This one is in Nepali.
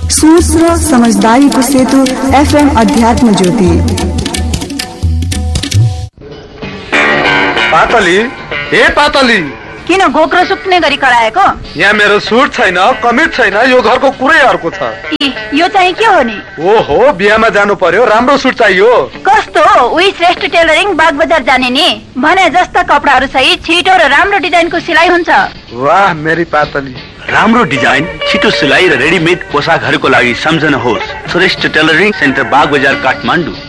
सोच र समझदारीको सेतु FM अध्यात्म ज्योति। पातली, हे पातली, किन गोक्रो सुक्ने गरी कराएको? यहाँ मेरो सुट छैन, कमिज छैन, यो घरको कुरै अर्को छ। यो चाहिँ के हो नि? ओहो, बिहामा जानु पर्यो, राम्रो सुट चाहियो। कस्तो? उही श्रेष्ठ टेलरिङ बागबजार जाने नि। भने जस्ता कपडाहरू सहित छिटो र राम्रो डिजाइनको सिलाइ हुन्छ। वाह मेरी पातली, राम्रो डिजाइन, छिटो सिलाइ र रेडिमेड पोसाकहरूको लागि सम्झनुहोस् श्रेष्ठ टेलरिङ सेन्टर बागबजार काठमाडौँ।